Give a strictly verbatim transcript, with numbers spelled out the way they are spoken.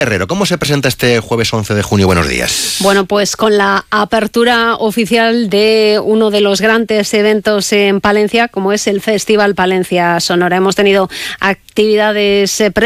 Herrero, ¿cómo se presenta este jueves once de junio? Buenos días. Bueno, pues con la apertura oficial de uno de los grandes eventos en Palencia, como es el Festival Palencia Sonora. Hemos tenido actividades